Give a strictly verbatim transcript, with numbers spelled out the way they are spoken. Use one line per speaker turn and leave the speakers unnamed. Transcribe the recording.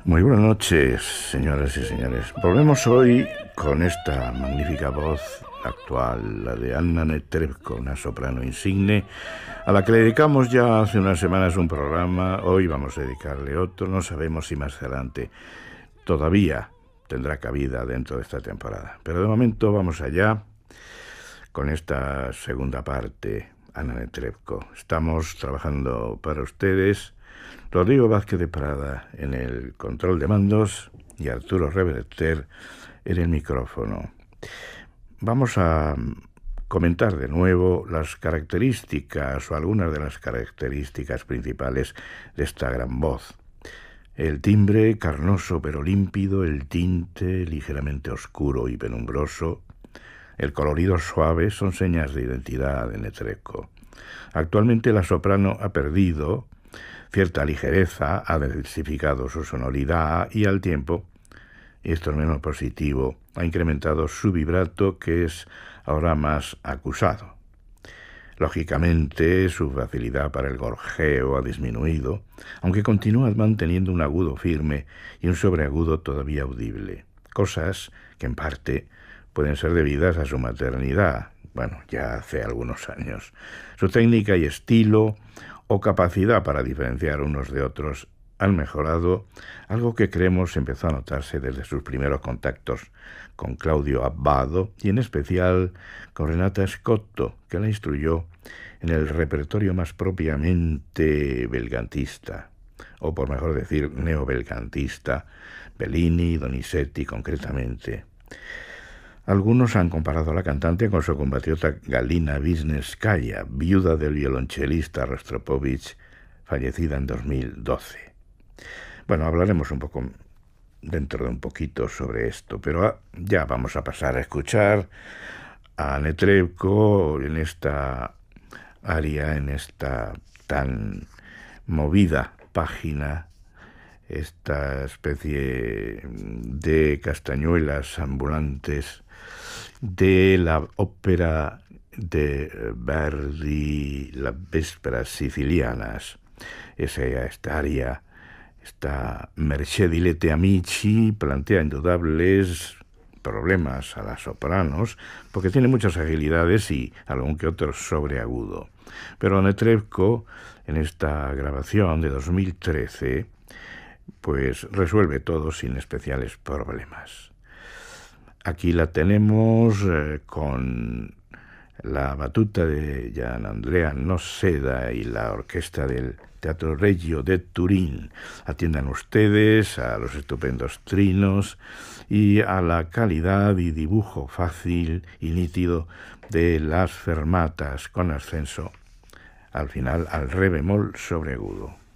Muy buenas noches, señoras y señores. Volvemos hoy con esta magnífica voz actual, la de Anna Netrebko, una soprano insigne, a la que le dedicamos ya hace unas semanas un programa. Hoy vamos a dedicarle otro, no sabemos si más adelante todavía tendrá cabida dentro de esta temporada. Pero de momento vamos allá con esta segunda parte, Anna Netrebko. Estamos trabajando para ustedes Rodrigo Vázquez de Prada en el control de mandos y Arturo Reverter en el micrófono. Vamos a comentar de nuevo las características o algunas de las características principales de esta gran voz. El timbre carnoso pero límpido, el tinte ligeramente oscuro y penumbroso, el colorido suave son señas de identidad de Netrebko. Actualmente la soprano ha perdido cierta ligereza, ha diversificado su sonoridad y al tiempo, y esto es menos positivo, ha incrementado su vibrato, que es ahora más acusado. Lógicamente, su facilidad para el gorjeo ha disminuido, aunque continúa manteniendo un agudo firme y un sobreagudo todavía audible, cosas que en parte pueden ser debidas a su maternidad, bueno, ya hace algunos años. Su técnica y estilo o capacidad para diferenciar unos de otros han mejorado, algo que creemos empezó a notarse desde sus primeros contactos con Claudio Abbado y en especial con Renata Scotto, que la instruyó en el repertorio más propiamente belcantista, o por mejor decir neobelcantista, Bellini, Donizetti concretamente. Algunos han comparado a la cantante con su compatriota Galina Wisniewskaja, viuda del violonchelista Rostropovich, fallecida en dos mil doce. Bueno, hablaremos un poco dentro de un poquito sobre esto, pero ya vamos a pasar a escuchar a Netrebko en esta aria, en esta tan movida página, esta especie de castañuelas ambulantes de la ópera de Verdi, Las Vésperas Sicilianas. Esa, esta aria, esta Mercedilete Amici, plantea indudables problemas a las sopranos, porque tiene muchas agilidades y algún que otro sobreagudo. Pero Netrebko, en esta grabación de dos mil trece, pues resuelve todo sin especiales problemas. Aquí la tenemos eh, con la batuta de Gianandrea Noseda y la orquesta del Teatro Regio de Turín. Atiendan ustedes a los estupendos trinos y a la calidad y dibujo fácil y nítido de las fermatas con ascenso al final al re bemol sobreagudo.